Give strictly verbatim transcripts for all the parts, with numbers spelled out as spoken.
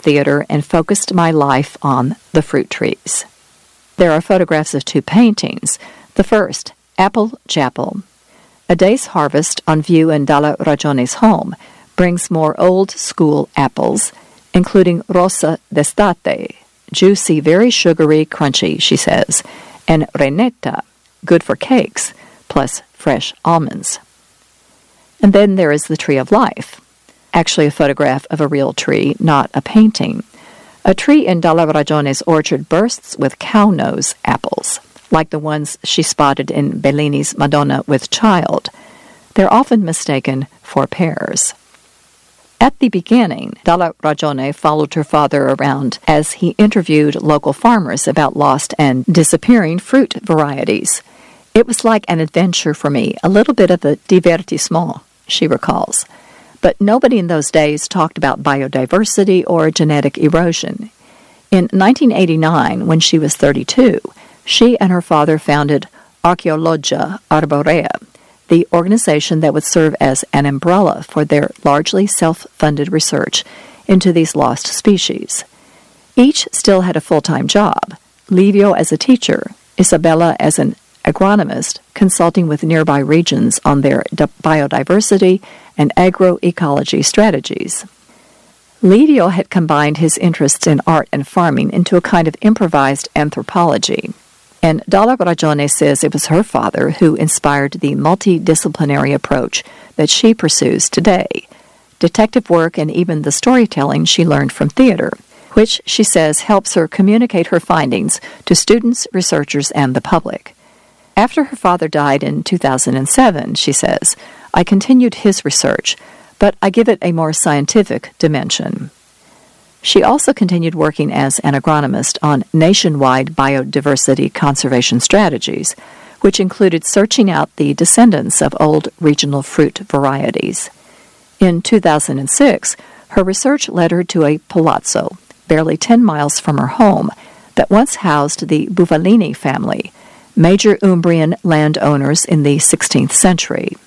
theater and focused my life on the fruit trees. There are photographs of two paintings. The first, Apple Chapel. A day's harvest on view in Dalla Ragione's home brings more old-school apples, including Rosa d'Estate, juicy, very sugary, crunchy, she says, and Renetta, good for cakes, plus fresh almonds. And then there is the Tree of Life, actually a photograph of a real tree, not a painting. A tree in Dalla Ragione's orchard bursts with cow-nose apples, like the ones she spotted in Bellini's Madonna with Child. They're often mistaken for pears. At the beginning, Dalla Ragione followed her father around as he interviewed local farmers about lost and disappearing fruit varieties. It was like an adventure for me, a little bit of a divertissement, she recalls. But nobody in those days talked about biodiversity or genetic erosion. In nineteen eighty-nine, when she was thirty-two, she and her father founded Archaeologia Arborea, the organization that would serve as an umbrella for their largely self-funded research into these lost species. Each still had a full-time job, Livio as a teacher, Isabella as an agronomist, consulting with nearby regions on their biodiversity and agroecology strategies. Livio had combined his interests in art and farming into a kind of improvised anthropology. And Dalla Ragione says it was her father who inspired the multidisciplinary approach that she pursues today, detective work and even the storytelling she learned from theater, which she says helps her communicate her findings to students, researchers, and the public. After her father died in two thousand seven, she says, I continued his research, but I give it a more scientific dimension. She also continued working as an agronomist on nationwide biodiversity conservation strategies, which included searching out the descendants of old regional fruit varieties. In two thousand six, her research led her to a palazzo, barely ten miles from her home, that once housed the Bufalini family, major Umbrian landowners in the sixteenth century.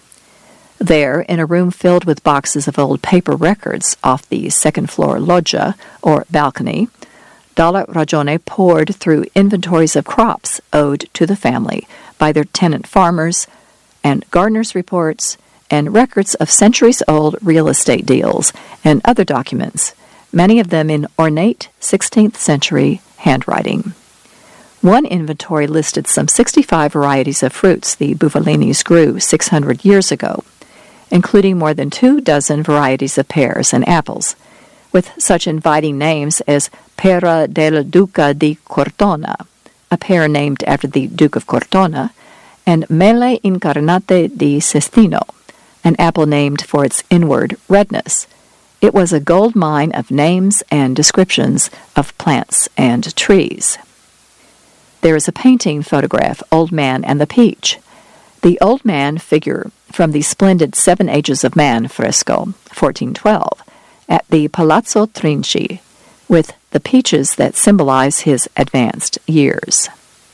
There, in a room filled with boxes of old paper records off the second-floor loggia, or balcony, Dalla Ragione pored through inventories of crops owed to the family by their tenant farmers, and gardeners' reports, and records of centuries-old real estate deals and other documents, many of them in ornate sixteenth century handwriting. One inventory listed some sixty-five varieties of fruits the Bufalinis grew six hundred years ago, including more than two dozen varieties of pears and apples, with such inviting names as Pera del Duca di Cortona, a pear named after the Duke of Cortona, and Mele Incarnate di Cestino, an apple named for its inward redness. It was a gold mine of names and descriptions of plants and trees. There is a painting photograph, Old Man and the Peach. The Old Man figure from the splendid Seven Ages of Man fresco, fourteen twelve, at the Palazzo Trinci, with the peaches that symbolize his advanced years.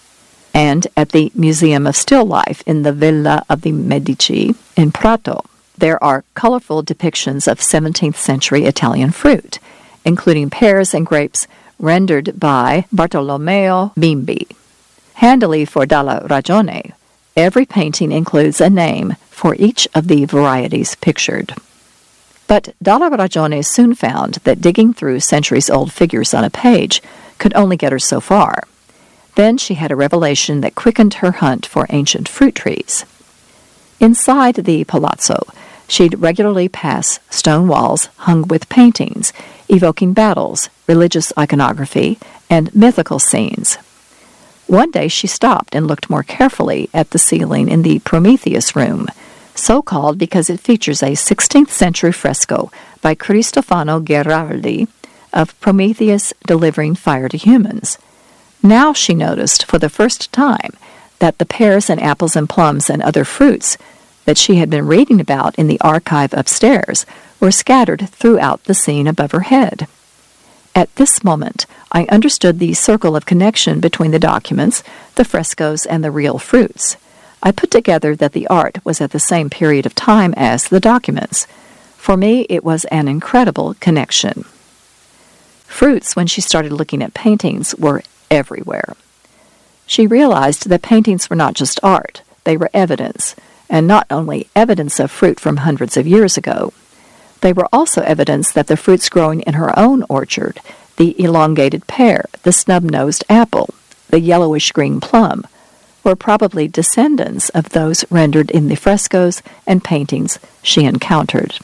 And at the Museum of Still Life in the Villa of the Medici in Prato, there are colorful depictions of seventeenth century Italian fruit, including pears and grapes rendered by Bartolomeo Bimbi. Handily for Dalla Ragione, every painting includes a name for each of the varieties pictured. But Dalla Ragione soon found that digging through centuries-old figures on a page could only get her so far. Then she had a revelation that quickened her hunt for ancient fruit trees. Inside the palazzo, she'd regularly pass stone walls hung with paintings evoking battles, religious iconography, and mythical scenes. One day she stopped and looked more carefully at the ceiling in the Prometheus room, so called because it features a sixteenth century fresco by Cristofano Gherardi of Prometheus delivering fire to humans. Now she noticed for the first time that the pears and apples and plums and other fruits that she had been reading about in the archive upstairs were scattered throughout the scene above her head. At this moment, I understood the circle of connection between the documents, the frescoes, and the real fruits. I put together that the art was at the same period of time as the documents. For me, it was an incredible connection. Fruits, when she started looking at paintings, were everywhere. She realized that paintings were not just art, they were evidence, and not only evidence of fruit from hundreds of years ago. They were also evidence that the fruits growing in her own orchard, the elongated pear, the snub-nosed apple, the yellowish-green plum, were probably descendants of those rendered in the frescoes and paintings she encountered.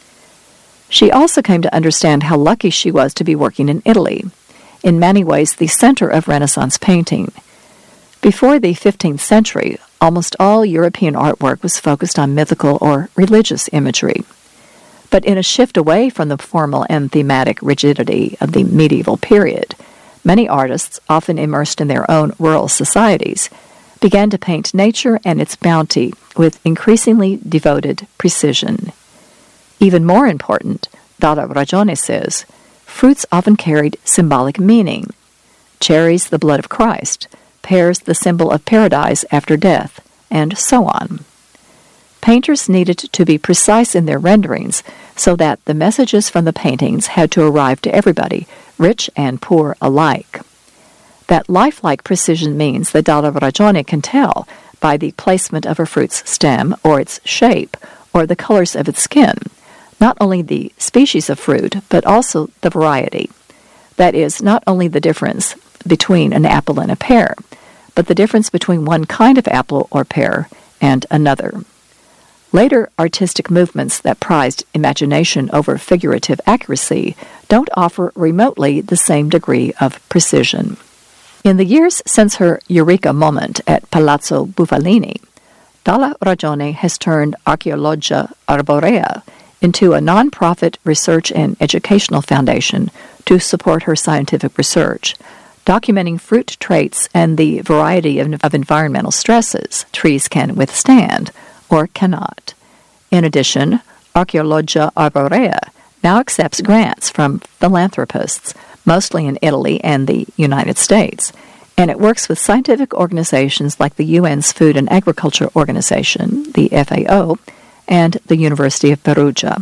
She also came to understand how lucky she was to be working in Italy, in many ways the center of Renaissance painting. Before the fifteenth century, almost all European artwork was focused on mythical or religious imagery. But in a shift away from the formal and thematic rigidity of the medieval period, many artists, often immersed in their own rural societies, began to paint nature and its bounty with increasingly devoted precision. Even more important, Dalla Ragione says, fruits often carried symbolic meaning. Cherries, the blood of Christ, pears, the symbol of paradise after death, and so on. Painters needed to be precise in their renderings so that the messages from the paintings had to arrive to everybody, rich and poor alike. That lifelike precision means that Dalla Ragione can tell by the placement of a fruit's stem or its shape or the colors of its skin, not only the species of fruit, but also the variety. That is, not only the difference between an apple and a pear, but the difference between one kind of apple or pear and another. Later artistic movements that prized imagination over figurative accuracy don't offer remotely the same degree of precision. In the years since her eureka moment at Palazzo Bufalini, Dalla Ragione has turned Archeologia Arborea into a non-profit research and educational foundation to support her scientific research, documenting fruit traits and the variety of, of environmental stresses trees can withstand or cannot. In addition, Archeologia Arborea now accepts grants from philanthropists, mostly in Italy and the United States, and it works with scientific organizations like the U N's Food and Agriculture Organization, the F A O, and the University of Perugia.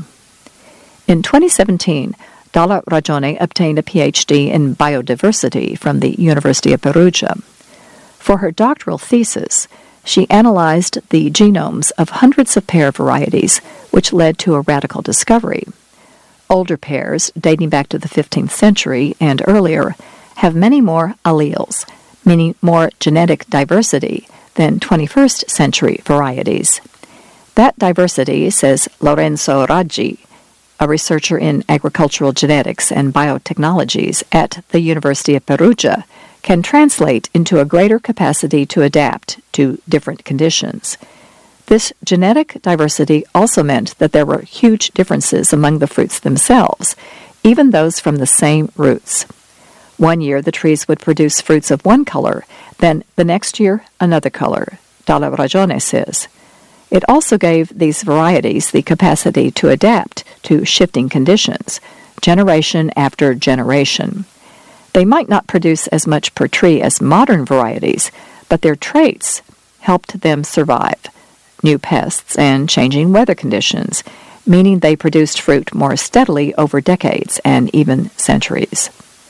In twenty seventeen, Dalla Ragione obtained a P H D in biodiversity from the University of Perugia. For her doctoral thesis, she analyzed the genomes of hundreds of pear varieties, which led to a radical discovery. Older pears, dating back to the fifteenth century and earlier, have many more alleles, meaning more genetic diversity, than twenty-first century varieties. That diversity, says Lorenzo Raggi, a researcher in agricultural genetics and biotechnologies at the University of Perugia, can translate into a greater capacity to adapt to different conditions. This genetic diversity also meant that there were huge differences among the fruits themselves, even those from the same roots. One year the trees would produce fruits of one color, then the next year another color, Dalla Ragione says. It also gave these varieties the capacity to adapt to shifting conditions, generation after generation. They might not produce as much per tree as modern varieties, but their traits helped them survive new pests and changing weather conditions, meaning they produced fruit more steadily over decades and even centuries.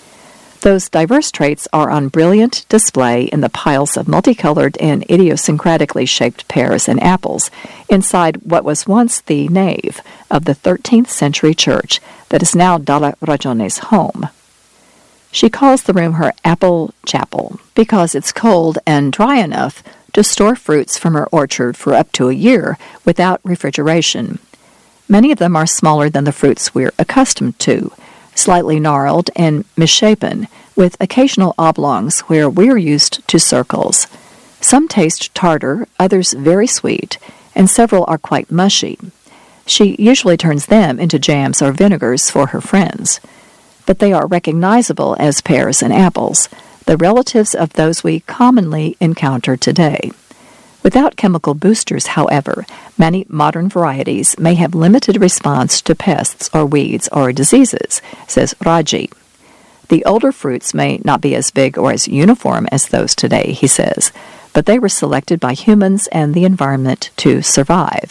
Those diverse traits are on brilliant display in the piles of multicolored and idiosyncratically shaped pears and apples inside what was once the nave of the thirteenth century church that is now Dalla Ragione's home. She calls the room her apple chapel because it's cold and dry enough to store fruits from her orchard for up to a year without refrigeration. Many of them are smaller than the fruits we're accustomed to, slightly gnarled and misshapen, with occasional oblongs where we're used to circles. Some taste tartar, others very sweet, and several are quite mushy. She usually turns them into jams or vinegars for her friends. But they are recognizable as pears and apples, the relatives of those we commonly encounter today. Without chemical boosters, however, many modern varieties may have limited response to pests or weeds or diseases, says Raggi. The older fruits may not be as big or as uniform as those today, he says, but they were selected by humans and the environment to survive,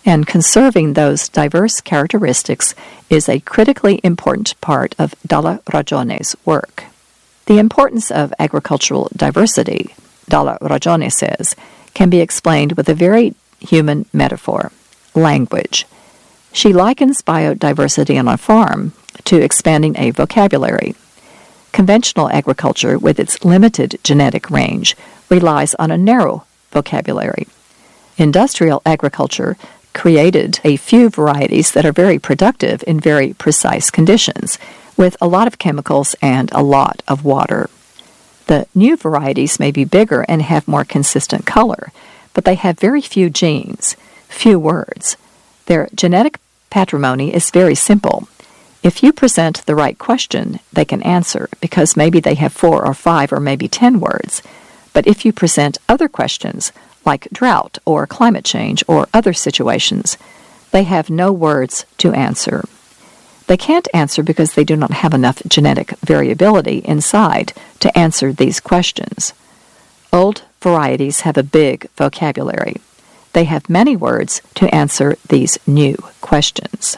and conserving those diverse characteristics is a critically important part of Dalla Ragione's work. The importance of agricultural diversity, Dalla Ragione says, can be explained with a very human metaphor: language. She likens biodiversity on a farm to expanding a vocabulary. Conventional agriculture, with its limited genetic range, relies on a narrow vocabulary. Industrial agriculture created a few varieties that are very productive in very precise conditions, with a lot of chemicals and a lot of water. The new varieties may be bigger and have more consistent color, but they have very few genes, few words. Their genetic patrimony is very simple. If you present the right question, they can answer, because maybe they have four or five or maybe ten words. But if you present other questions, like drought or climate change or other situations, they have no words to answer. They can't answer because they do not have enough genetic variability inside to answer these questions. Old varieties have a big vocabulary. They have many words to answer these new questions.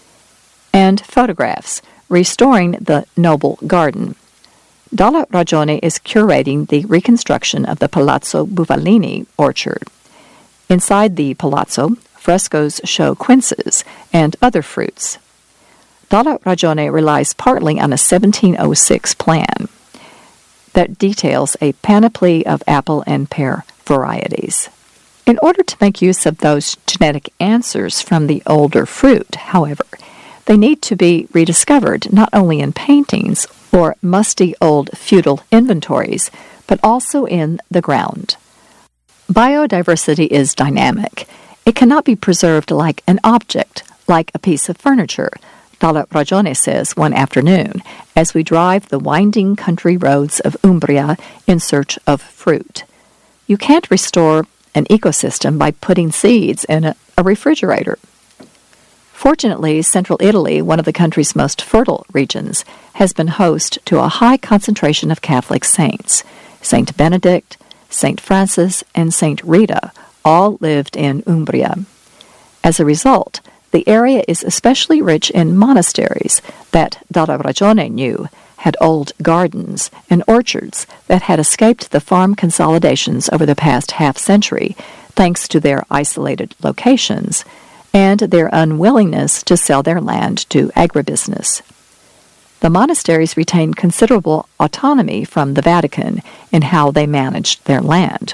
And photographs, restoring the noble garden. Dalla Ragione is curating the reconstruction of the Palazzo Bufalini orchard. Inside the palazzo, frescoes show quinces and other fruits. Dalla Ragione relies partly on a seventeen oh six plan that details a panoply of apple and pear varieties. In order to make use of those genetic answers from the older fruit, however, they need to be rediscovered not only in paintings or musty old feudal inventories, but also in the ground. Biodiversity is dynamic. It cannot be preserved like an object, like a piece of furniture, Dalla Ragione says one afternoon, as we drive the winding country roads of Umbria in search of fruit. You can't restore an ecosystem by putting seeds in a, a refrigerator. Fortunately, central Italy, one of the country's most fertile regions, has been host to a high concentration of Catholic saints. Saint Benedict, Saint Francis, and Saint Rita all lived in Umbria. As a result, the area is especially rich in monasteries that Dalla Ragione knew had old gardens and orchards that had escaped the farm consolidations over the past half-century thanks to their isolated locations and their unwillingness to sell their land to agribusiness. The monasteries retained considerable autonomy from the Vatican in how they managed their land.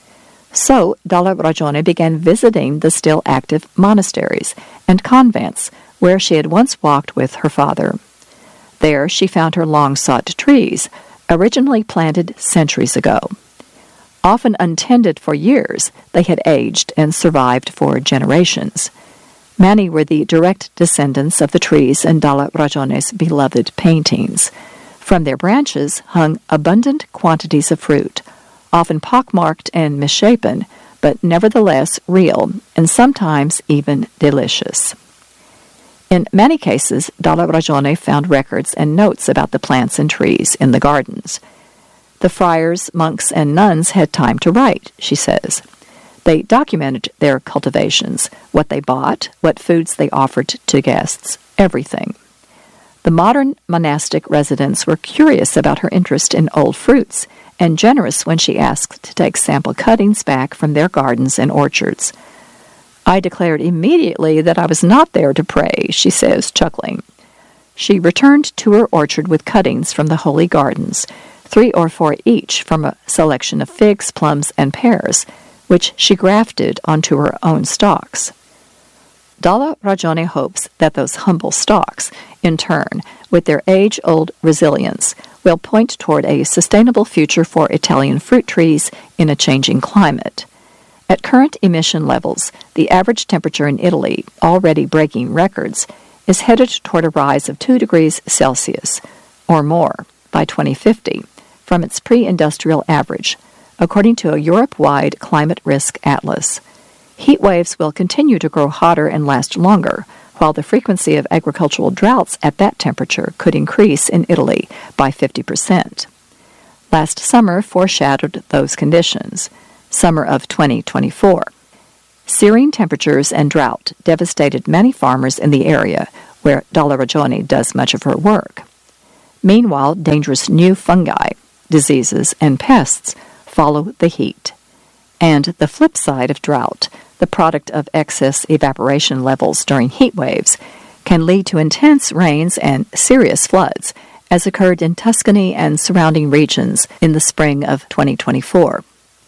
So Dalla Ragione began visiting the still active monasteries and convents where she had once walked with her father. There she found her long-sought trees, originally planted centuries ago. Often untended for years, they had aged and survived for generations. Many were the direct descendants of the trees in Dalla Ragione's beloved paintings. From their branches hung abundant quantities of fruit, often pockmarked and misshapen, but nevertheless real, and sometimes even delicious. In many cases, Dalla Ragione found records and notes about the plants and trees in the gardens. The friars, monks, and nuns had time to write, she says. They documented their cultivations, what they bought, what foods they offered to guests, everything. The modern monastic residents were curious about her interest in old fruits and generous when she asked to take sample cuttings back from their gardens and orchards. I declared immediately that I was not there to pray, she says, chuckling. She returned to her orchard with cuttings from the holy gardens, three or four each from a selection of figs, plums, and pears, which she grafted onto her own stalks. Dalla Ragione hopes that those humble stalks, in turn, with their age-old resilience, will point toward a sustainable future for Italian fruit trees in a changing climate. At current emission levels, the average temperature in Italy, already breaking records, is headed toward a rise of two degrees Celsius, or more, by twenty fifty, from its pre-industrial average, according to a Europe-wide climate risk atlas. Heat waves will continue to grow hotter and last longer, while the frequency of agricultural droughts at that temperature could increase in Italy by fifty percent. Last summer foreshadowed those conditions, summer of twenty twenty-four. Searing temperatures and drought devastated many farmers in the area where Dalla Ragione does much of her work. Meanwhile, dangerous new fungi, diseases, and pests follow the heat. And the flip side of drought, the product of excess evaporation levels during heat waves, can lead to intense rains and serious floods, as occurred in Tuscany and surrounding regions in the spring of twenty twenty-four.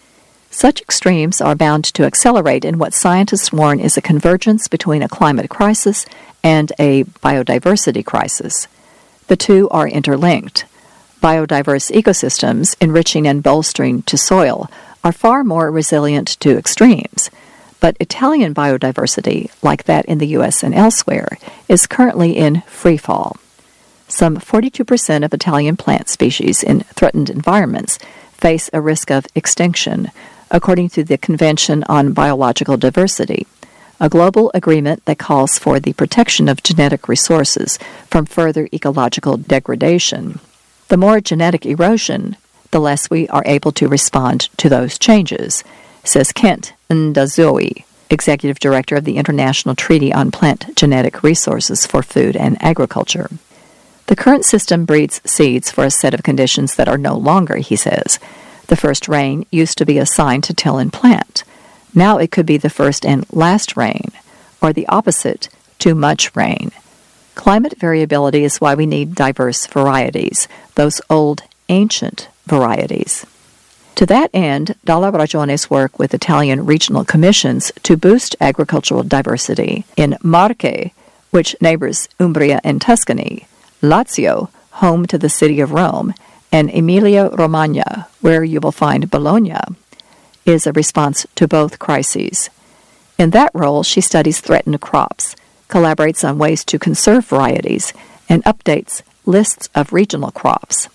Such extremes are bound to accelerate in what scientists warn is a convergence between a climate crisis and a biodiversity crisis. The two are interlinked. Biodiverse ecosystems, enriching and bolstering to soil, are far more resilient to extremes. But Italian biodiversity, like that in the U S and elsewhere, is currently in freefall. Some forty-two percent of Italian plant species in threatened environments face a risk of extinction, according to the Convention on Biological Diversity, a global agreement that calls for the protection of genetic resources from further ecological degradation. The more genetic erosion, the less we are able to respond to those changes, says Kent Ndazoe, Executive Director of the International Treaty on Plant Genetic Resources for Food and Agriculture. The current system breeds seeds for a set of conditions that are no longer, he says. The first rain used to be a sign to till and plant. Now it could be the first and last rain, or the opposite, too much rain. Climate variability is why we need diverse varieties, those old, ancient varieties. To that end, Dalla Ragione's work with Italian regional commissions to boost agricultural diversity in Marche, which neighbors Umbria and Tuscany, Lazio, home to the city of Rome, and Emilia-Romagna, where you will find Bologna, is a response to both crises. In that role, she studies threatened crops, collaborates on ways to conserve varieties, and updates lists of regional crops.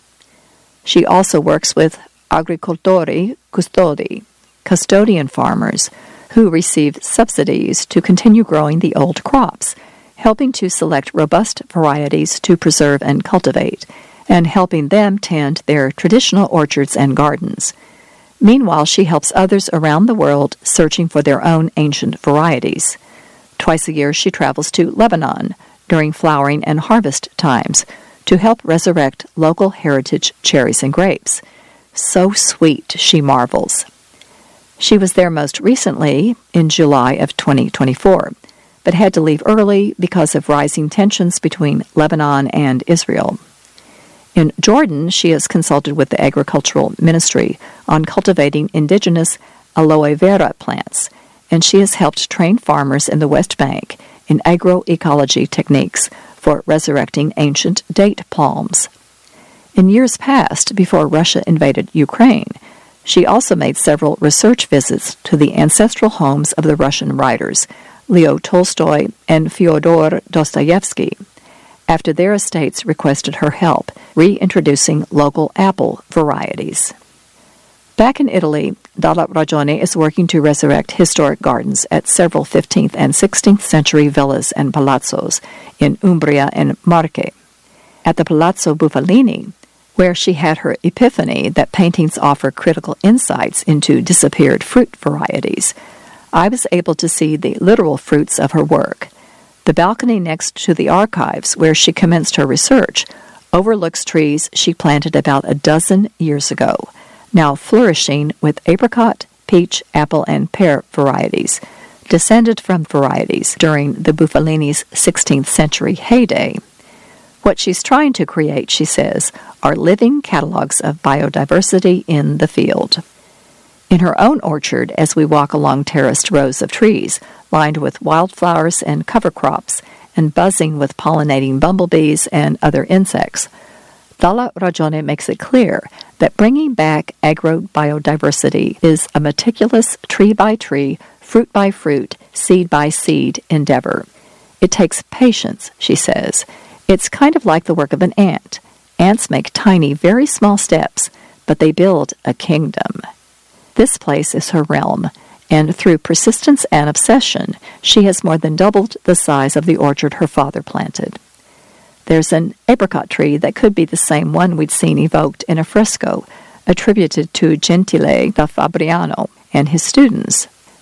She also works with agricoltori custodi, custodian farmers, who receive subsidies to continue growing the old crops, helping to select robust varieties to preserve and cultivate, and helping them tend their traditional orchards and gardens. Meanwhile, she helps others around the world searching for their own ancient varieties. Twice a year, she travels to Lebanon during flowering and harvest times to help resurrect local heritage cherries and grapes. So sweet, she marvels. She was there most recently in July of twenty twenty-four, but had to leave early because of rising tensions between Lebanon and Israel. In Jordan, she has consulted with the Agricultural Ministry on cultivating indigenous aloe vera plants, and she has helped train farmers in the West Bank in agroecology techniques for resurrecting ancient date palms. In years past, before Russia invaded Ukraine, she also made several research visits to the ancestral homes of the Russian writers Leo Tolstoy and Fyodor Dostoevsky, after their estates requested her help reintroducing local apple varieties. Back in Italy, Dalla Ragione is working to resurrect historic gardens at several fifteenth and sixteenth century villas and palazzos in Umbria and Marche. At the Palazzo Bufalini, where she had her epiphany that paintings offer critical insights into disappeared fruit varieties, I was able to see the literal fruits of her work. The balcony next to the archives, where she commenced her research, overlooks trees she planted about a dozen years ago, now flourishing with apricot, peach, apple, and pear varieties, descended from varieties during the Bufalini's sixteenth century heyday. What she's trying to create, she says, are living catalogs of biodiversity in the field. In her own orchard, as we walk along terraced rows of trees, lined with wildflowers and cover crops, and buzzing with pollinating bumblebees and other insects, Dalla Ragione makes it clear that bringing back agrobiodiversity is a meticulous tree-by-tree, fruit-by-fruit, seed-by-seed endeavor. It takes patience, she says. It's kind of like the work of an ant. Ants make tiny, very small steps, but they build a kingdom. This place is her realm, and through persistence and obsession, she has more than doubled the size of the orchard her father planted. There's an apricot tree that could be the same one we'd seen evoked in a fresco attributed to Gentile da Fabriano and his students.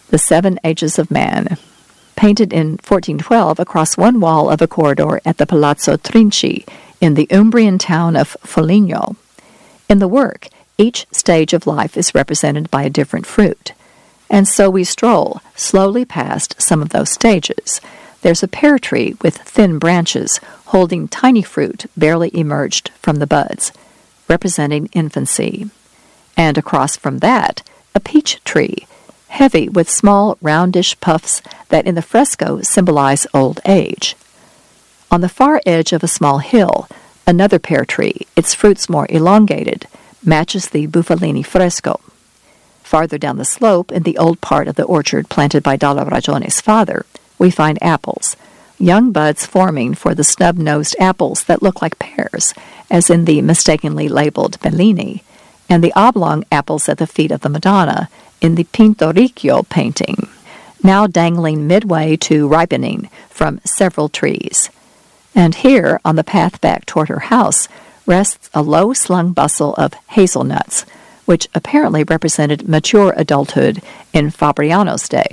The Seven Ages of Man, painted in fourteen twelve across one wall of a corridor at the Palazzo Trinci in the Umbrian town of Foligno. In the work, each stage of life is represented by a different fruit. And so we stroll slowly past some of those stages. There's a pear tree with thin branches holding tiny fruit barely emerged from the buds, representing infancy. And across from that, a peach tree, heavy with small roundish puffs that in the fresco symbolize old age. On the far edge of a small hill, another pear tree, its fruits more elongated, matches the Bufalini fresco. Farther down the slope, in the old part of the orchard planted by Dalla Ragione's father, we find apples, young buds forming for the snub-nosed apples that look like pears, as in the mistakenly labeled Bellini, and the oblong apples at the feet of the Madonna in the Pinturicchio painting, now dangling midway to ripening from several trees. And here, on the path back toward her house, rests a low-slung bustle of hazelnuts, which apparently represented mature adulthood in Fabriano's day.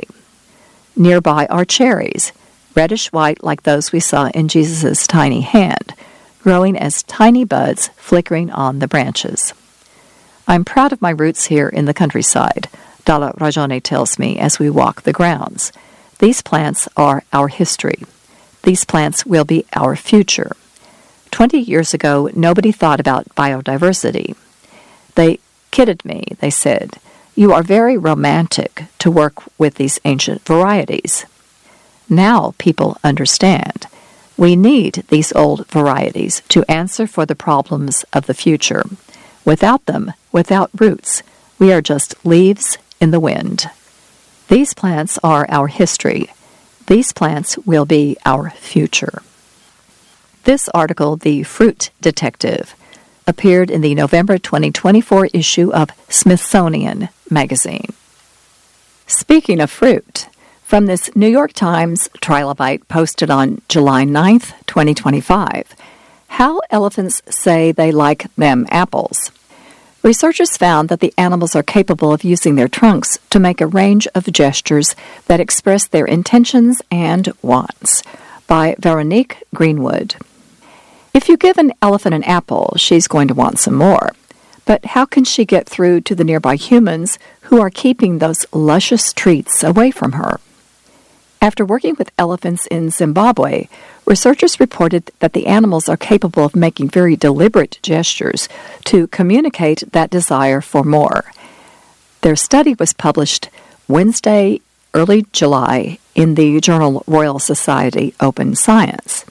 Nearby are cherries, reddish-white like those we saw in Jesus' tiny hand, growing as tiny buds flickering on the branches. I'm proud of my roots here in the countryside, Dalla Ragione tells me as we walk the grounds. These plants are our history. These plants will be our future. Twenty years ago, nobody thought about biodiversity. They kidded me, they said. You are very romantic to work with these ancient varieties. Now people understand. We need these old varieties to answer for the problems of the future. Without them, without roots, we are just leaves in the wind. These plants are our history. These plants will be our future. This article, The Fruit Detective, appeared in the November twenty twenty-four issue of Smithsonian Magazine. Speaking of fruit, from this New York Times trilobite posted on July ninth, twenty twenty-five, how elephants say they like them apples. Researchers found that the animals are capable of using their trunks to make a range of gestures that express their intentions and wants, by Veronique Greenwood. If you give an elephant an apple, she's going to want some more. But how can she get through to the nearby humans who are keeping those luscious treats away from her? After working with elephants in Zimbabwe, researchers reported that the animals are capable of making very deliberate gestures to communicate that desire for more. Their study was published Wednesday, early July, in the journal Royal Society Open Science.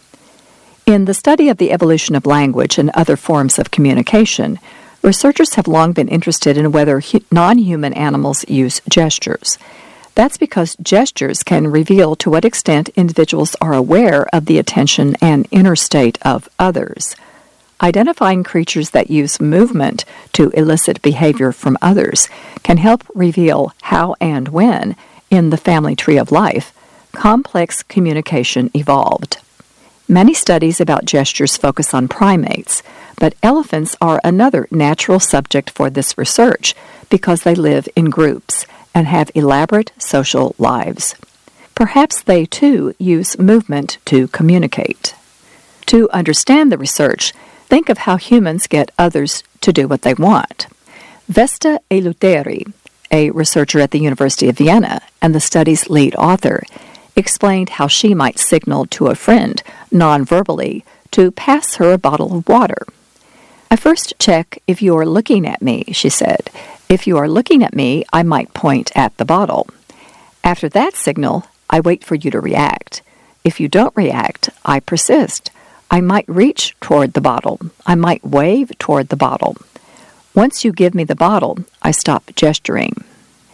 In the study of the evolution of language and other forms of communication, researchers have long been interested in whether hu- non-human animals use gestures. That's because gestures can reveal to what extent individuals are aware of the attention and inner state of others. Identifying creatures that use movement to elicit behavior from others can help reveal how and when, in the family tree of life, complex communication evolved. Many studies about gestures focus on primates, but elephants are another natural subject for this research because they live in groups and have elaborate social lives. Perhaps they, too, use movement to communicate. To understand the research, think of how humans get others to do what they want. Vesta Eluteri, a researcher at the University of Vienna and the study's lead author, explained how she might signal to a friend, non-verbally, to pass her a bottle of water. "I first check if you are looking at me," she said. "If you are looking at me, I might point at the bottle. After that signal, I wait for you to react. If you don't react, I persist. I might reach toward the bottle. I might wave toward the bottle. Once you give me the bottle, I stop gesturing."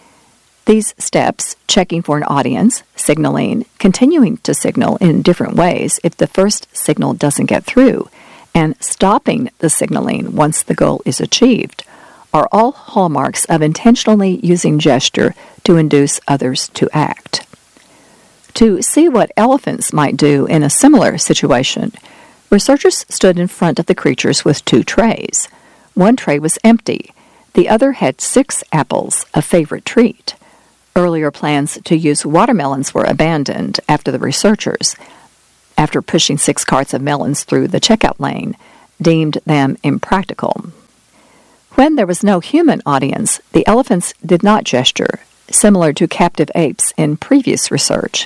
These steps, checking for an audience, signaling, continuing to signal in different ways if the first signal doesn't get through, and stopping the signaling once the goal is achieved, are all hallmarks of intentionally using gesture to induce others to act. To see what elephants might do in a similar situation, researchers stood in front of the creatures with two trays. One tray was empty. The other had six apples, a favorite treat. Earlier plans to use watermelons were abandoned after the researchers, after pushing six carts of melons through the checkout lane, deemed them impractical. When there was no human audience, the elephants did not gesture, similar to captive apes in previous research.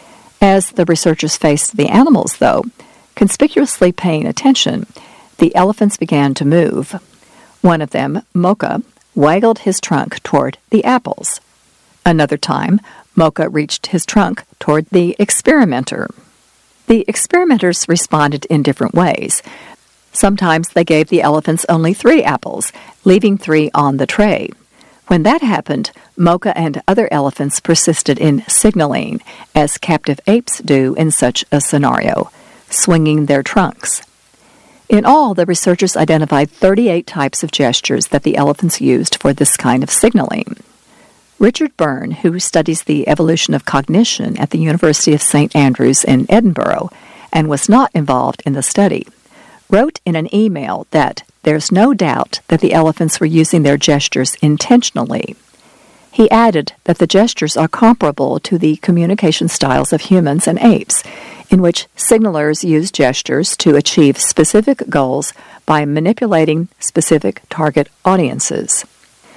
As the researchers faced the animals, though, conspicuously paying attention, the elephants began to move. One of them, Mocha, waggled his trunk toward the apples. Another time, Mocha reached his trunk toward the experimenter. The experimenters responded in different ways. Sometimes they gave the elephants only three apples, leaving three on the tray. When that happened, Mocha and other elephants persisted in signaling, as captive apes do in such a scenario, swinging their trunks. In all, the researchers identified thirty-eight types of gestures that the elephants used for this kind of signaling. Richard Byrne, who studies the evolution of cognition at the University of Saint Andrews in Edinburgh and was not involved in the study, wrote in an email that there's no doubt that the elephants were using their gestures intentionally. He added that the gestures are comparable to the communication styles of humans and apes, in which signalers use gestures to achieve specific goals by manipulating specific target audiences.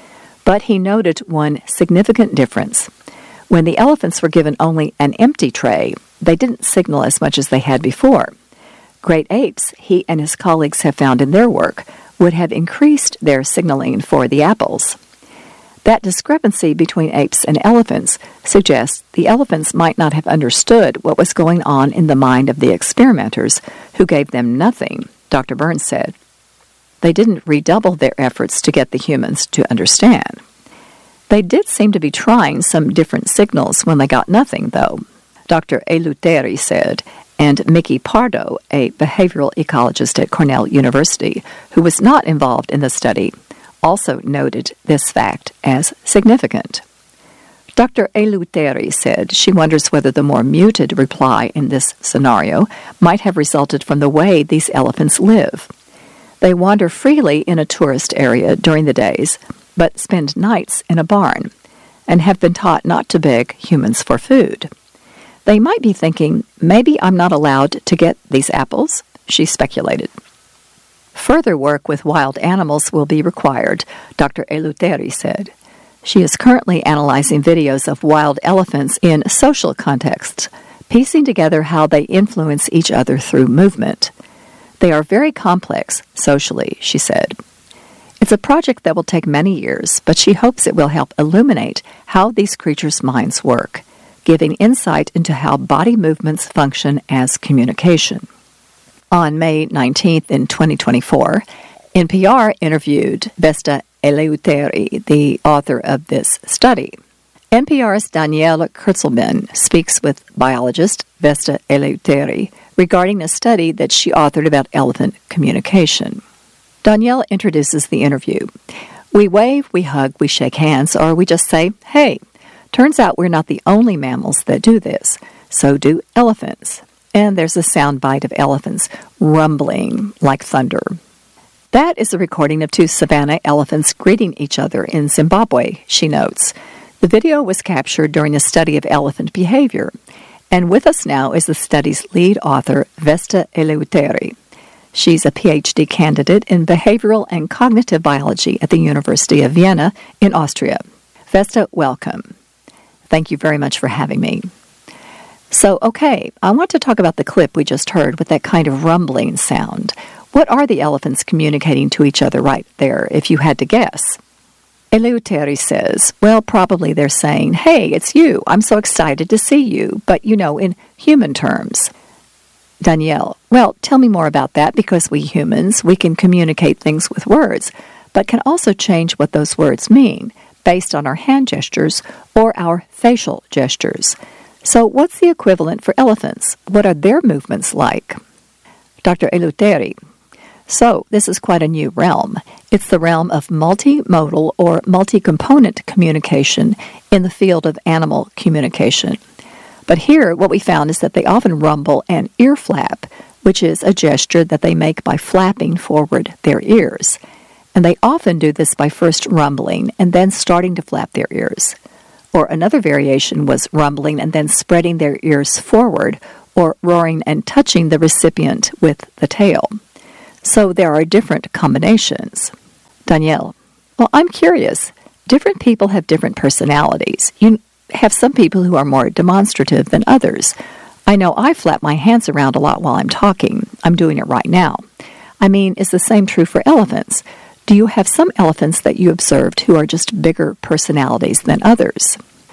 But he noted one significant difference. When the elephants were given only an empty tray, they didn't signal as much as they had before. Great apes, he and his colleagues have found in their work, would have increased their signaling for the apples. That discrepancy between apes and elephants suggests the elephants might not have understood what was going on in the mind of the experimenters, who gave them nothing, Doctor Burns said. They didn't redouble their efforts to get the humans to understand. They did seem to be trying some different signals when they got nothing, though, Doctor Eleuteri said, and Mickey Pardo, a behavioral ecologist at Cornell University, who was not involved in the study, also noted this fact as significant. Doctor Eleuteri said she wonders whether the more muted reply in this scenario might have resulted from the way these elephants live. They wander freely in a tourist area during the days, but spend nights in a barn, and have been taught not to beg humans for food. They might be thinking, maybe I'm not allowed to get these apples, she speculated. Further work with wild animals will be required, Doctor Eleuteri said. She is currently analyzing videos of wild elephants in social contexts, piecing together how they influence each other through movement. They are very complex socially, she said. It's a project that will take many years, but she hopes it will help illuminate how these creatures' minds work, giving insight into how body movements function as communication. On May nineteenth in twenty twenty-four, N P R interviewed Vesta Eleuteri, the author of this study. N P R's Danielle Kurtzelman speaks with biologist Vesta Eleuteri regarding a study that she authored about elephant communication. Danielle introduces the interview. We wave, we hug, we shake hands, or we just say, hey. Turns out we're not the only mammals that do this. So do elephants. And there's a sound bite of elephants rumbling like thunder. That is a recording of two savanna elephants greeting each other in Zimbabwe, she notes. The video was captured during a study of elephant behavior. And with us now is the study's lead author, Vesta Eleuteri. She's a P H D candidate in behavioral and cognitive biology at the University of Vienna in Austria. Vesta, welcome. Thank you very much for having me. So, okay, I want to talk about the clip we just heard with that kind of rumbling sound. What are the elephants communicating to each other right there, if you had to guess? Eleuteri says, well, probably they're saying, hey, it's you. I'm so excited to see you, but, you know, in human terms. Danielle, well, tell me more about that, because we humans, we can communicate things with words, but can also change what those words mean based on our hand gestures or our facial gestures. So what's the equivalent for elephants? What are their movements like? Doctor Eleuteri, so this is quite a new realm. It's the realm of multimodal or multi-component communication in the field of animal communication. But here, what we found is that they often rumble and ear flap, which is a gesture that they make by flapping forward their ears. And they often do this by first rumbling and then starting to flap their ears. or another variation was rumbling and then spreading their ears forward, or roaring and touching the recipient with the tail. So there are different combinations. Danielle: well, I'm curious. Different people have different personalities. You have some people who are more demonstrative than others. I know I flap my hands around a lot while I'm talking. I'm doing it right now. I mean, is the same true for elephants? Do you have some elephants that you observed who are just bigger personalities than others?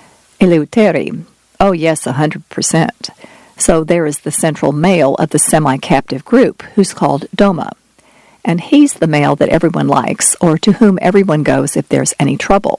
Eleuteri: oh yes, a hundred percent. So there is the central male of the semi-captive group, who's called Doma. And he's the male that everyone likes, or to whom everyone goes if there's any trouble.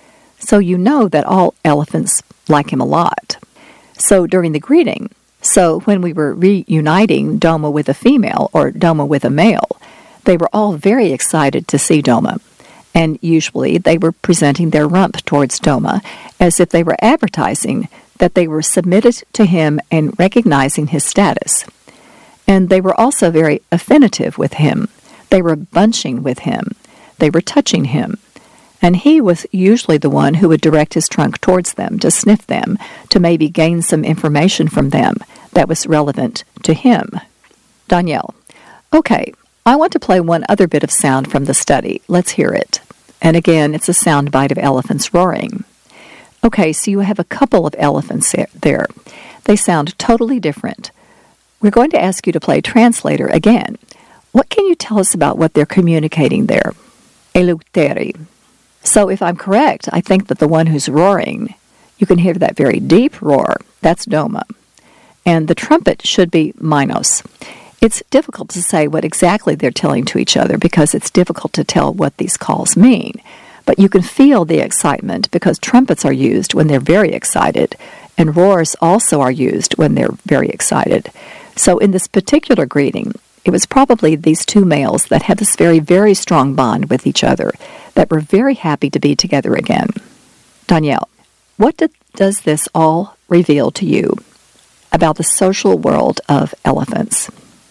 So you know that all elephants like him a lot. So during the greeting, so when we were reuniting Doma with a female or Doma with a male, they were all very excited to see Doma. And usually they were presenting their rump towards Doma as if they were advertising that they were submitted to him and recognizing his status. And they were also very affinitive with him. They were bunching with him. They were touching him. And he was usually the one who would direct his trunk towards them to sniff them, to maybe gain some information from them that was relevant to him. Danielle: okay, I want to play one other bit of sound from the study. Let's hear it. And again, it's a sound bite of elephants roaring. Okay, so you have a couple of elephants there. They sound totally different. We're going to ask you to play translator again. What can you tell us about what they're communicating there? Eleuteri: so if I'm correct, I think that the one who's roaring, you can hear that very deep roar. That's Doma. And the trumpet should be Minos. It's difficult to say what exactly they're telling to each other because it's difficult to tell what these calls mean. But you can feel the excitement because trumpets are used when they're very excited, and roars also are used when they're very excited. So in this particular greeting, it was probably these two males that had this very, very strong bond with each other, that were very happy to be together again. Danielle: what did, does this all reveal to you about the social world of elephants?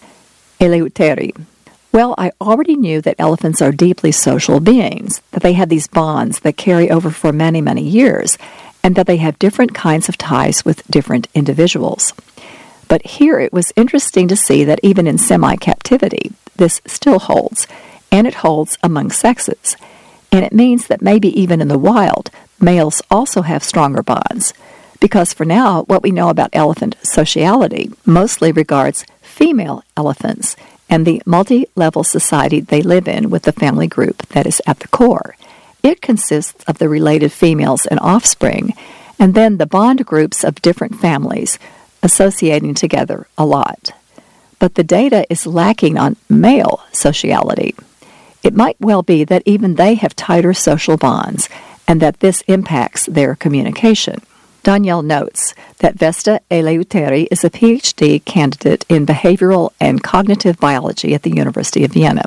Eleuteri: well, I already knew that elephants are deeply social beings, that they have these bonds that carry over for many, many years, and that they have different kinds of ties with different individuals. But here it was interesting to see that even in semi-captivity, this still holds, and it holds among sexes. And it means that maybe even in the wild, males also have stronger bonds. Because for now, what we know about elephant sociality mostly regards female elephants and the multi-level society they live in with the family group that is at the core. It consists of the related females and offspring, and then the bond groups of different families associating together a lot. But the data is lacking on male sociality. It might well be that even they have tighter social bonds, and that this impacts their communication. Danielle notes that Vesta Eleuteri is a P H D candidate in behavioral and cognitive biology at the University of Vienna.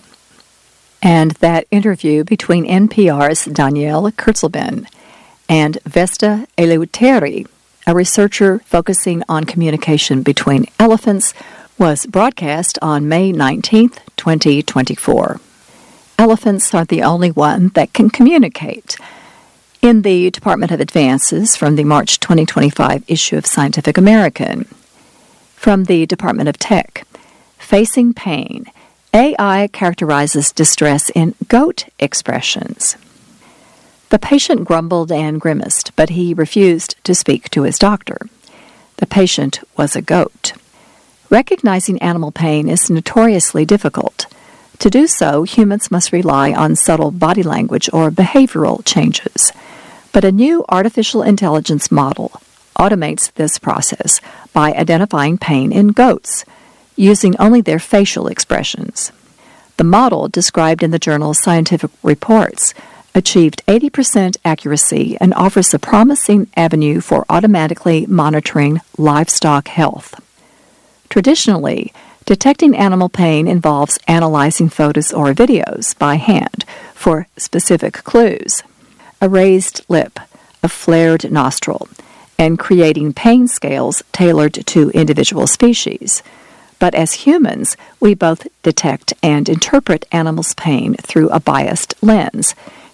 And that interview between N P R's Danielle Kurzelben and Vesta Eleuteri, a researcher focusing on communication between elephants, was broadcast on May nineteenth, twenty twenty-four. Elephants are the only one that can communicate. In the Department of Advances from the March twenty twenty-five issue of Scientific American. From the Department of Tech, Facing Pain, A I characterizes distress in goat expressions. The patient grumbled and grimaced, but he refused to speak to his doctor. The patient was a goat. Recognizing animal pain is notoriously difficult. To do so, humans must rely on subtle body language or behavioral changes. But a new artificial intelligence model automates this process by identifying pain in goats, using only their facial expressions. The model, described in the journal Scientific Reports, achieved eighty percent accuracy and offers a promising avenue for automatically monitoring livestock health. Traditionally, detecting animal pain involves analyzing photos or videos by hand for specific clues. A raised lip, a flared nostril, and creating pain scales tailored to individual species. But as humans, we both detect and interpret animals' pain through a biased lens,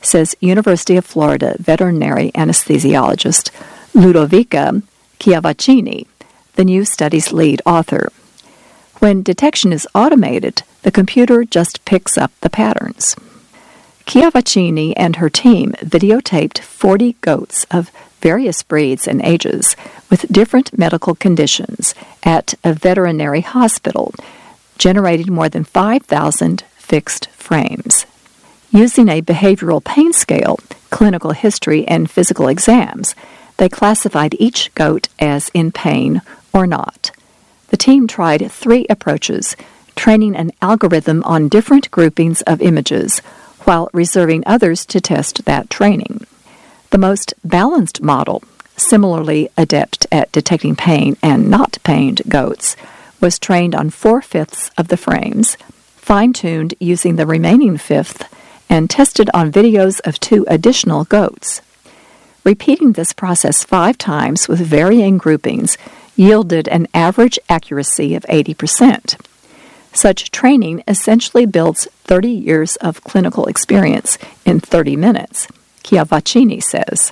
says University of Florida veterinary anesthesiologist Ludovica Chiavaccini, the new study's lead author. When detection is automated, the computer just picks up the patterns. Chiavaccini and her team videotaped forty goats of various breeds and ages with different medical conditions at a veterinary hospital, generating more than five thousand fixed frames. Using a behavioral pain scale, clinical history, and physical exams, they classified each goat as in pain or not. The team tried three approaches, training an algorithm on different groupings of images, while reserving others to test that training. The most balanced model, similarly adept at detecting pain and not pained goats, was trained on four-fifths of the frames, fine-tuned using the remaining fifth, and tested on videos of two additional goats. Repeating this process five times with varying groupings yielded an average accuracy of eighty percent. Such training essentially builds thirty years of clinical experience in thirty minutes, Chiavaccini says.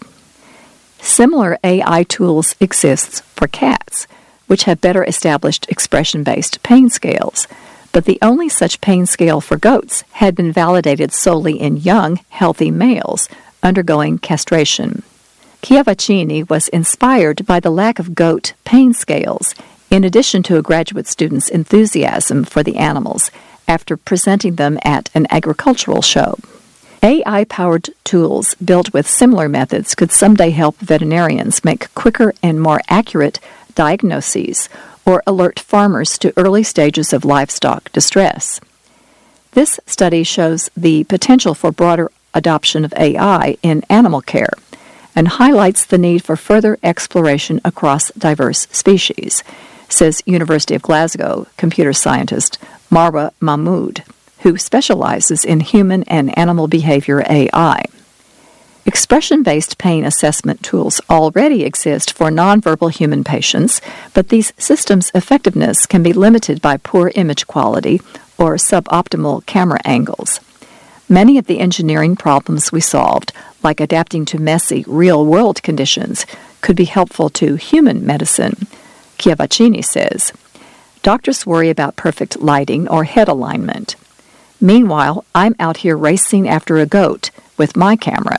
Similar A I tools exist for cats, which have better established expression-based pain scales, but the only such pain scale for goats had been validated solely in young, healthy males undergoing castration. Chiavaccini was inspired by the lack of goat pain scales, in addition to a graduate student's enthusiasm for the animals after presenting them at an agricultural show. A I-powered tools built with similar methods could someday help veterinarians make quicker and more accurate diagnoses or alert farmers to early stages of livestock distress. This study shows the potential for broader adoption of A I in animal care and highlights the need for further exploration across diverse species, says University of Glasgow computer scientist Marwa Mahmood, who specializes in human and animal behavior A I. Expression-based pain assessment tools already exist for nonverbal human patients, but these systems' effectiveness can be limited by poor image quality or suboptimal camera angles. Many of the engineering problems we solved, like adapting to messy, real-world conditions, could be helpful to human medicine, Chiavaccini says. Doctors worry about perfect lighting or head alignment. Meanwhile, I'm out here racing after a goat with my camera.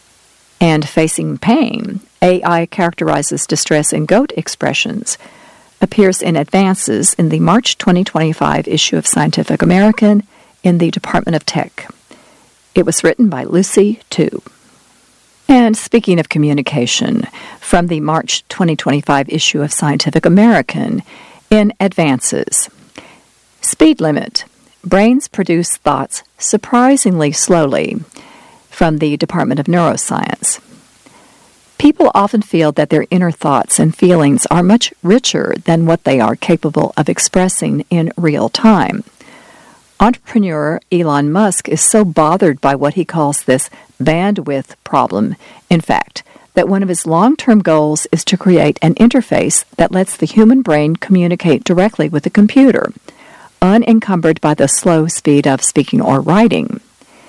And facing pain, A I characterizes distress in goat expressions, appears in Advances in the March twenty twenty-five issue of Scientific American in the Department of Tech. It was written by Lucy Tu. And speaking of communication, from the March twenty twenty-five issue of Scientific American in Advances. Speed limit. Brains produce thoughts surprisingly slowly, from the Department of Neuroscience. People often feel that their inner thoughts and feelings are much richer than what they are capable of expressing in real time. Entrepreneur Elon Musk is so bothered by what he calls this bandwidth problem, in fact, that one of his long-term goals is to create an interface that lets the human brain communicate directly with the computer, unencumbered by the slow speed of speaking or writing.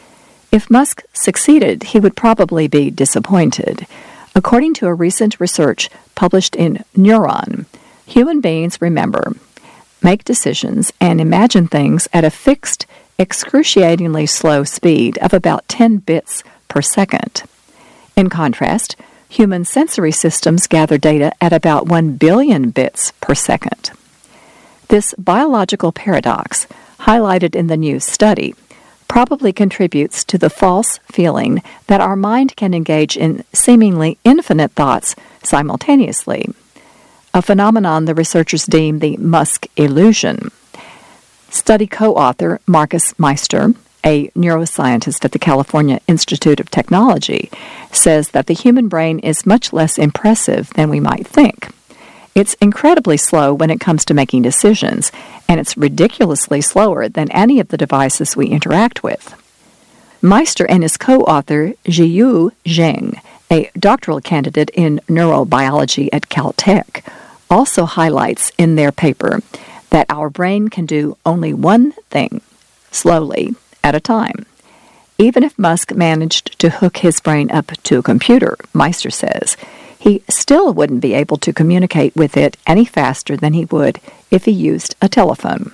If Musk succeeded, he would probably be disappointed. According to a recent research published in Neuron, human beings remember, make decisions, and imagine things at a fixed, excruciatingly slow speed of about ten bits per second. In contrast, human sensory systems gather data at about one billion bits per second. This biological paradox, highlighted in the new study, probably contributes to the false feeling that our mind can engage in seemingly infinite thoughts simultaneously, a phenomenon the researchers deem the Musk illusion. Study co-author Marcus Meister, a neuroscientist at the California Institute of Technology, says that the human brain is much less impressive than we might think. It's incredibly slow when it comes to making decisions, and it's ridiculously slower than any of the devices we interact with. Meister and his co-author, Jiyu Zheng, a doctoral candidate in neurobiology at Caltech, also highlights in their paper that our brain can do only one thing, slowly, at a time. Even if Musk managed to hook his brain up to a computer, Meister says, he still wouldn't be able to communicate with it any faster than he would if he used a telephone.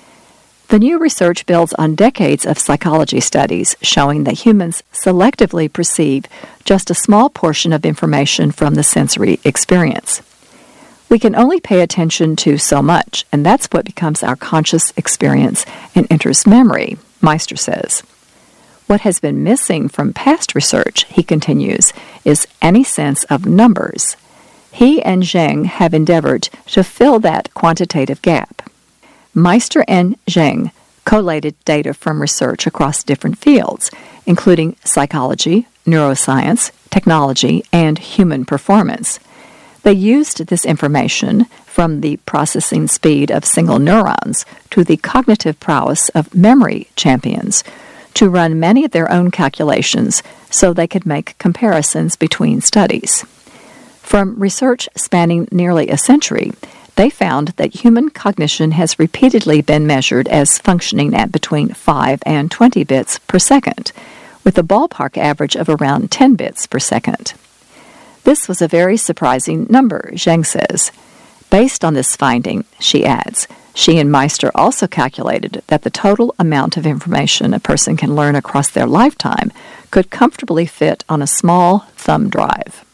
The new research builds on decades of psychology studies showing that humans selectively perceive just a small portion of information from the sensory experience. We can only pay attention to so much, and that's what becomes our conscious experience and enters memory, Meister says. What has been missing from past research, he continues, is any sense of numbers. He and Zheng have endeavored to fill that quantitative gap. Meister and Zheng collated data from research across different fields, including psychology, neuroscience, technology, and human performance. They used this information, from the processing speed of single neurons to the cognitive prowess of memory champions, to run many of their own calculations so they could make comparisons between studies. From research spanning nearly a century, they found that human cognition has repeatedly been measured as functioning at between five and twenty bits per second, with a ballpark average of around ten bits per second. This was a very surprising number, Zheng says. Based on this finding, she adds, she and Meister also calculated that the total amount of information a person can learn across their lifetime could comfortably fit on a small thumb drive.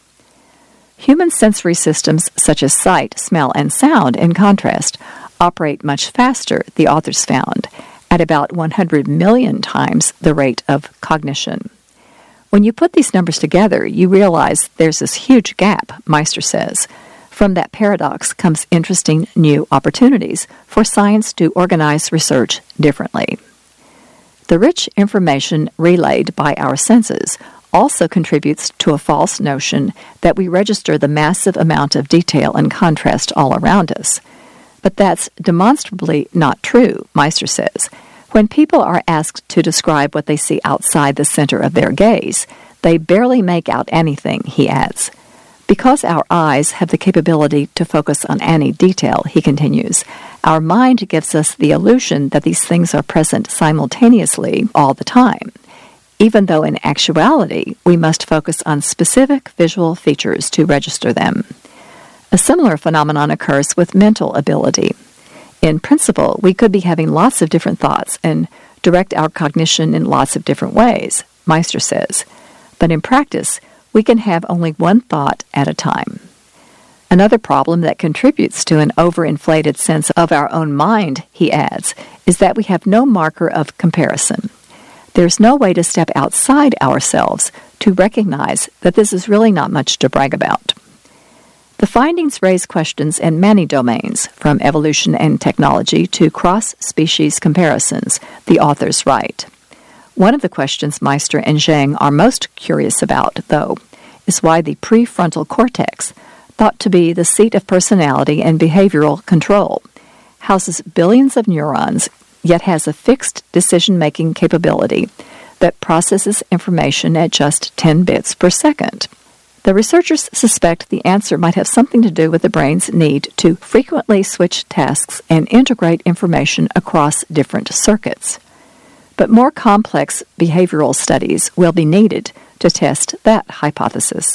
Human sensory systems such as sight, smell, and sound, in contrast, operate much faster, the authors found, at about one hundred million times the rate of cognition. When you put these numbers together, you realize there's this huge gap, Meister says. From that paradox comes interesting new opportunities for science to organize research differently. The rich information relayed by our senses also contributes to a false notion that we register the massive amount of detail and contrast all around us. But that's demonstrably not true, Meister says. When people are asked to describe what they see outside the center of their gaze, they barely make out anything, he adds. Because our eyes have the capability to focus on any detail, he continues, our mind gives us the illusion that these things are present simultaneously all the time, even though in actuality we must focus on specific visual features to register them. A similar phenomenon occurs with mental ability. In principle, we could be having lots of different thoughts and direct our cognition in lots of different ways, Meister says. But in practice, we can have only one thought at a time. Another problem that contributes to an overinflated sense of our own mind, he adds, is that we have no marker of comparison. There's no way to step outside ourselves to recognize that this is really not much to brag about. The findings raise questions in many domains, from evolution and technology to cross-species comparisons, the authors write. One of the questions Meister and Zheng are most curious about, though, is why the prefrontal cortex, thought to be the seat of personality and behavioral control, houses billions of neurons, yet has a fixed decision-making capability that processes information at just ten bits per second. The researchers suspect the answer might have something to do with the brain's need to frequently switch tasks and integrate information across different circuits. But more complex behavioral studies will be needed to test that hypothesis.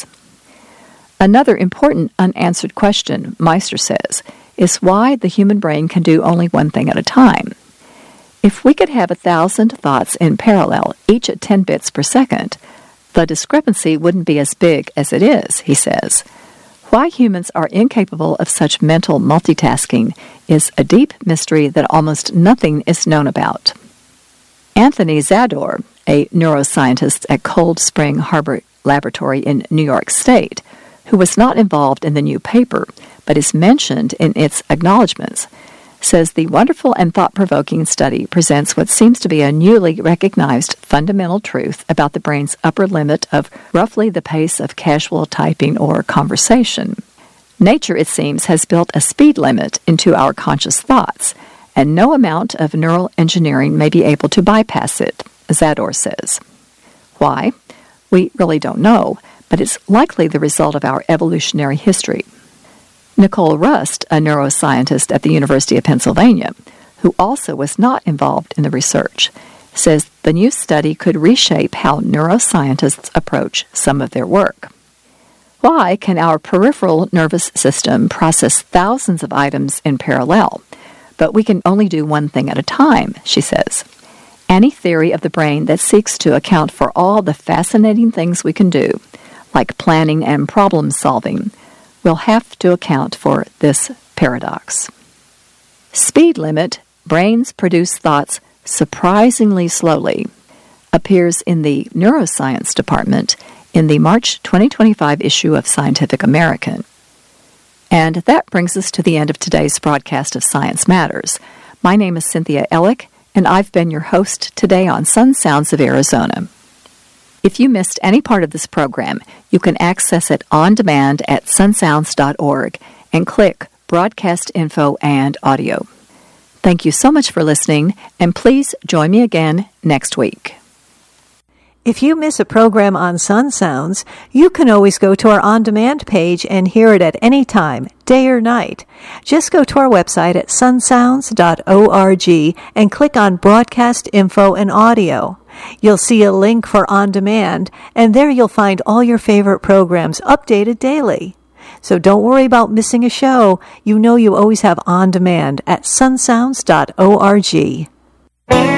Another important unanswered question, Meister says, is why the human brain can do only one thing at a time. If we could have a thousand thoughts in parallel, each at ten bits per second, the discrepancy wouldn't be as big as it is, he says. Why humans are incapable of such mental multitasking is a deep mystery that almost nothing is known about. Anthony Zador, a neuroscientist at Cold Spring Harbor Laboratory in New York State, who was not involved in the new paper, but is mentioned in its acknowledgments, says the wonderful and thought-provoking study presents what seems to be a newly recognized fundamental truth about the brain's upper limit of roughly the pace of casual typing or conversation. Nature, it seems, has built a speed limit into our conscious thoughts, and no amount of neural engineering may be able to bypass it, Zador says. Why? We really don't know, but it's likely the result of our evolutionary history. Nicole Rust, a neuroscientist at the University of Pennsylvania, who also was not involved in the research, says the new study could reshape how neuroscientists approach some of their work. Why can our peripheral nervous system process thousands of items in parallel, but we can only do one thing at a time, she says. Any theory of the brain that seeks to account for all the fascinating things we can do, like planning and problem solving, will have to account for this paradox. Speed limit, brains produce thoughts surprisingly slowly, appears in the neuroscience department in the March twenty twenty-five issue of Scientific American. And that brings us to the end of today's broadcast of Science Matters. My name is Cynthia Ellick, and I've been your host today on Sun Sounds of Arizona. If you missed any part of this program, you can access it on demand at sunsounds dot org and click Broadcast Info and Audio. Thank you so much for listening, and please join me again next week. If you miss a program on Sun Sounds, you can always go to our on-demand page and hear it at any time, day or night. Just go to our website at sunsounds dot org and click on Broadcast Info and Audio. You'll see a link for On Demand, and there you'll find all your favorite programs updated daily. So don't worry about missing a show. You know you always have On Demand at sunsounds dot org.